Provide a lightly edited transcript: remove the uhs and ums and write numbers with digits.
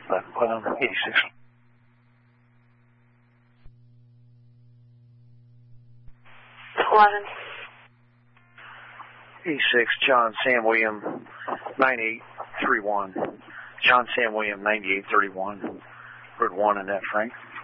but 86. Eleven. 86, John Sam William, 9831. John Sam William, 9831. Route 1 in that, Frank.